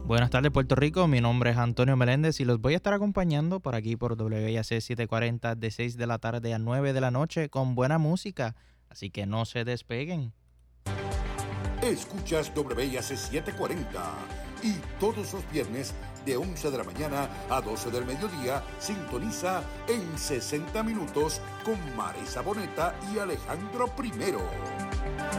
Buenas tardes, Puerto Rico. Mi nombre es Antonio Meléndez y los voy a estar acompañando por aquí por WIAC 740 de 6 de la tarde a 9 de la noche con buena música. Así que no se despeguen. Escuchas WIAC 740 y todos los viernes de 11 de la mañana a 12 del mediodía sintoniza en 60 minutos con Marisa Boneta y Alejandro Primero.